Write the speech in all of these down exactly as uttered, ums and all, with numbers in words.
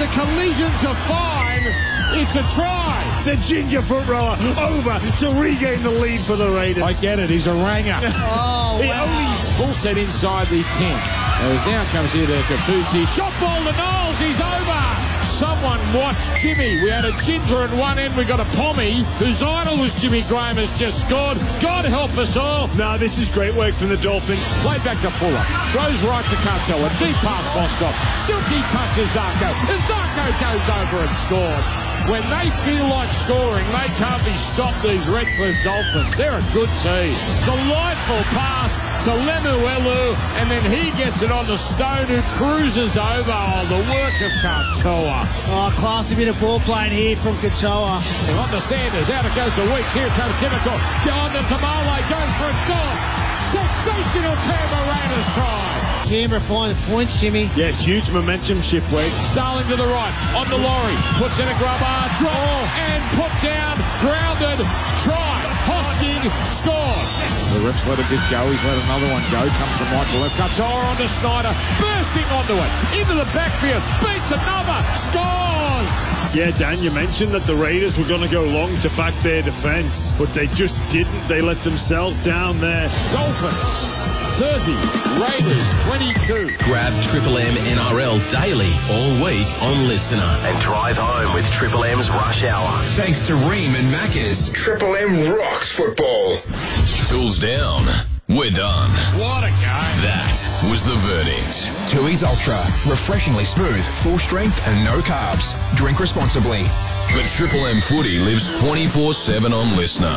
the collisions are fine. It's a try. The ginger foot rower over to regain the lead for the Raiders. I get it. He's a ranger. Oh, he wow. only Full set inside the ten. As now comes here to Kafusi. Shot ball to Knowles. He's over. Someone watch Jimmy. We had a ginger at one end. We got a Pommy, whose idol was Jimmy Graham, has just scored. God help us all. No, this is great work from the Dolphins. Play back to Fuller. Throws right to Cartella. Deep past Bostock. Silky touches Zarko. As Zarko goes over and scores. When they feel like scoring, they can't be stopped, these Redcliffe Dolphins. They're a good team. Delightful pass to Lemuelu, and then he gets it on to Stone, who cruises over. Oh, the work of Katoa. Oh, classy bit of ball playing here from Katoa. On to Sanders. Out it goes to Weeks. Here comes Chemical. On to Tamale. Goes for a score. Sensational Canberra Raiders try. Canberra find the points, Jimmy. Yeah, huge momentum shift, Wade. Starling to the right, on the lorry, puts in a grubber, draw, oh. and put down, grounded, try, Hosking, scored. The ref's let a bit go, he's let another one go, comes from right to left, Katoa onto Snyder, bursting onto it, into the backfield, beats another, scores! Yeah, Dan, you mentioned that the Raiders were going to go long to back their defence, but they just didn't. They let themselves down there. Dolphins, thirty, Raiders, twenty-two. Grab Triple M N R L daily all week on Listener and drive home with Triple M's Rush Hour. Thanks to Ream and Macca's. Triple M rocks football. Tools down. We're done. What a game. That was the verdict. Tooheys Ultra. Refreshingly smooth, full strength and no carbs. Drink responsibly. But Triple M Footy lives twenty-four seven on Listener.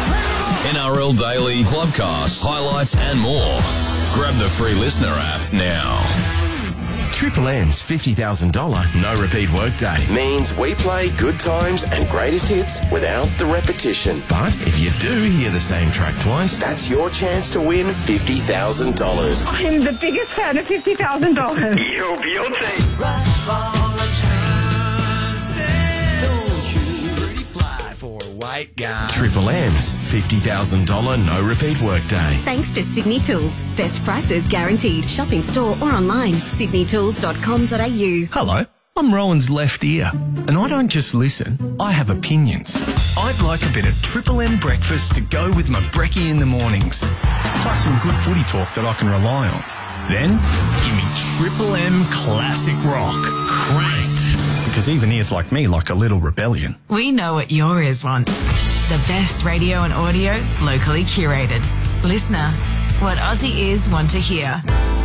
N R L Daily, Clubcast, highlights and more. Grab the free Listener app now. Triple M's fifty thousand dollars no repeat workday means we play good times and greatest hits without the repetition. But if you do hear the same track twice, that's your chance to win fifty thousand dollars. I'm the biggest fan of fifty thousand dollars. Yo, Beyonce. White guy. Triple M's fifty thousand dollars no repeat workday. Thanks to Sydney Tools. Best prices guaranteed. Shop in store or online. sydney tools dot com dot a u. Hello, I'm Rowan's left ear. And I don't just listen, I have opinions. I'd like a bit of Triple M breakfast to go with my brekkie in the mornings. Plus some good footy talk that I can rely on. Then, give me Triple M Classic Rock. Cranked. Because even ears like me like a little rebellion. We know what your ears want. The best radio and audio, locally curated. Listener, what Aussie ears want to hear.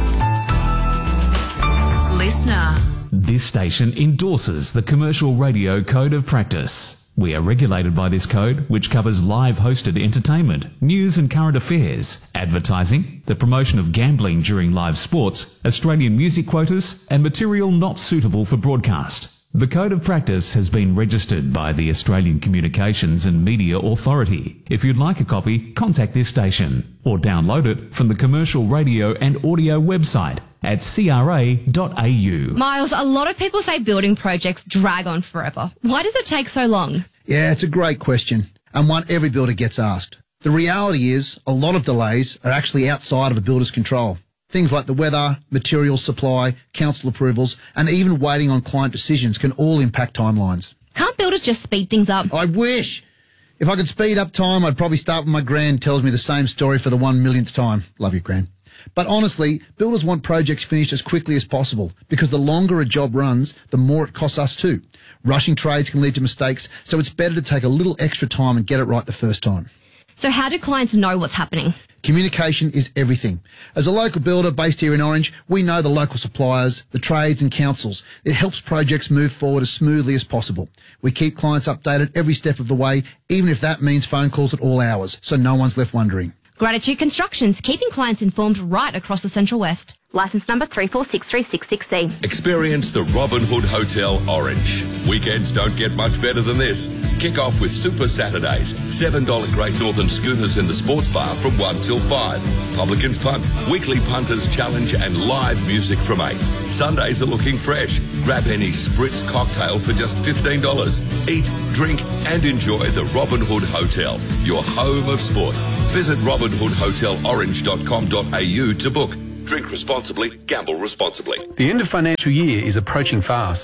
Listener. This station endorses the Commercial Radio Code of Practice. We are regulated by this code, which covers live hosted entertainment, news and current affairs, advertising, the promotion of gambling during live sports, Australian music quotas, and material not suitable for broadcast. The Code of Practice has been registered by the Australian Communications and Media Authority. If you'd like a copy, contact this station or download it from the Commercial Radio and Audio website at c r a dot a u. Miles, a lot of people say building projects drag on forever. Why does it take so long? Yeah, it's a great question, and one every builder gets asked. The reality is a lot of delays are actually outside of a builder's control. Things like the weather, material supply, council approvals, and even waiting on client decisions can all impact timelines. Can't builders just speed things up? I wish. If I could speed up time, I'd probably start when my gran tells me the same story for the one millionth time. Love you, Gran. But honestly, builders want projects finished as quickly as possible because the longer a job runs, the more it costs us too. Rushing trades can lead to mistakes, so it's better to take a little extra time and get it right the first time. So how do clients know what's happening? Communication is everything. As a local builder based here in Orange, we know the local suppliers, the trades and councils. It helps projects move forward as smoothly as possible. We keep clients updated every step of the way, even if that means phone calls at all hours, so no one's left wondering. Gratitude Constructions, keeping clients informed right across the Central West. Licence number three four six three six six C. Experience the Robin Hood Hotel Orange. Weekends don't get much better than this. Kick off with Super Saturdays. seven dollar Great Northern Schooners in the sports bar from one till five. Publicans Punt, Weekly Punters Challenge and live music from eight. Sundays are looking fresh. Grab any Spritz cocktail for just fifteen dollars. Eat, drink and enjoy the Robin Hood Hotel, your home of sport. Visit robin hood hotel orange dot com dot a u to book. Drink responsibly, gamble responsibly. The end of financial year is approaching fast.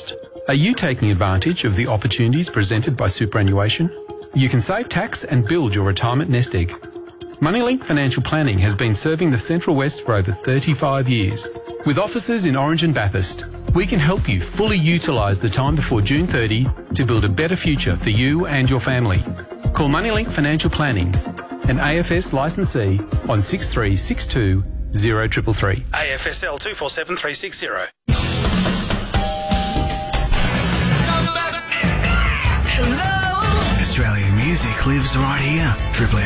Are you taking advantage of the opportunities presented by superannuation? You can save tax and build your retirement nest egg. Moneylink Financial Planning has been serving the Central West for over thirty-five years. With offices in Orange and Bathurst, we can help you fully utilise the time before June thirtieth to build a better future for you and your family. Call Moneylink Financial Planning, an A F S licensee, on six three six two zero three three three. A F S L two four seven three six zero. Australian music lives right here. Triple